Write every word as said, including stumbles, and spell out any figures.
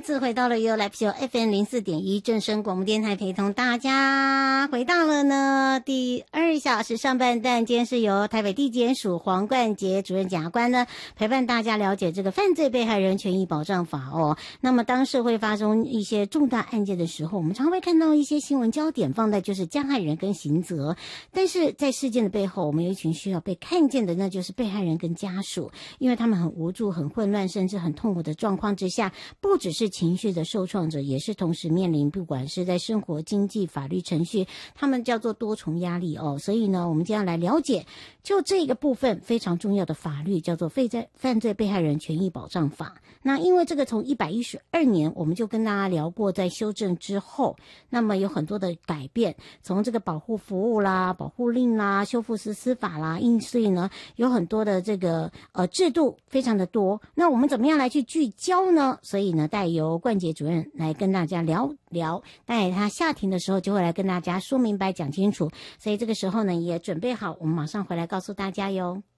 次回到了 U Live Show F M 零四点一正声广播电台，陪同大家回到了呢第二小时上半段。今天是由台北地检署黄冠杰主任检察官呢陪伴大家了解这个犯罪被害人权益保障法哦。那么当社会发生一些重大案件的时候，我们常会看到一些新闻焦点放在就是加害人跟刑责，但是在事件的背后，我们有一群需要被看见的，那就是被害人跟家属，因为他们很无助、很混乱，甚至很痛苦的状况之下，不只是情绪的受创者，也是同时面临不管是在生活、经济、法律程序，他们叫做多重压力哦。所以呢，我们今天要来了解就这个部分非常重要的法律，叫做《犯罪被害人权益保障法》。那因为这个从一百一十二年我们就跟大家聊过，在修正之后，那么有很多的改变，从这个保护服务啦、保护令啦、修复式司法啦，因所以呢，有很多的这个呃制度非常的多。那我们怎么样来去聚焦呢？所以呢，带由冠杰主任来跟大家聊聊，待他下庭的时候就会来跟大家说明白、讲清楚。所以这个时候呢，也准备好，我们马上回来告诉大家哟。